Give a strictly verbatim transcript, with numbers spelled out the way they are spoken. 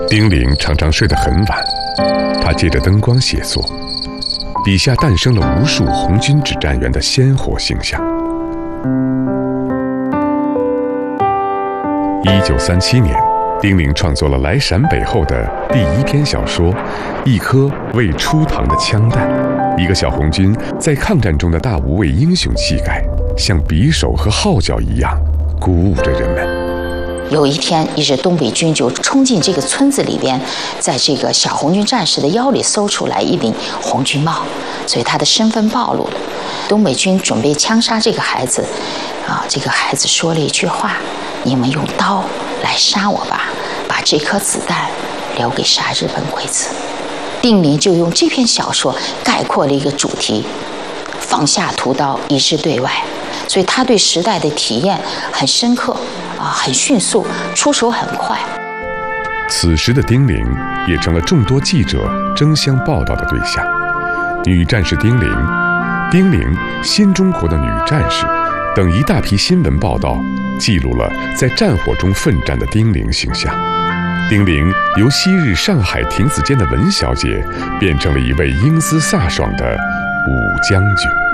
丁玲常常睡得很晚，她借着灯光写作，笔下诞生了无数红军指战员的鲜活形象。一九三七年，丁玲创作了来陕北后的第一篇小说《一颗未出膛的枪弹》。一个小红军在抗战中的大无畏英雄气概，像匕首和号角一样鼓舞着人们。 有一天，一支东北军就冲进这个村子里边，在这个小红军战士的腰里搜出来一顶红军帽，所以他的身份暴露了。东北军准备枪杀这个孩子，啊，这个孩子说了一句话：“你们用刀来杀我吧，把这颗子弹留给杀日本鬼子。”丁玲就用这篇小说概括了一个主题：放下屠刀，一致对外。所以他对时代的体验很深刻啊，很迅速，出手很快。 此时的丁玲也成了众多记者争相报道的对象。女战士丁玲、丁玲新中国的女战士等一大批新闻报道，记录了在战火中奋战的丁玲形象。丁玲由昔日上海亭子间的文小姐，变成了一位英姿飒爽的武将军。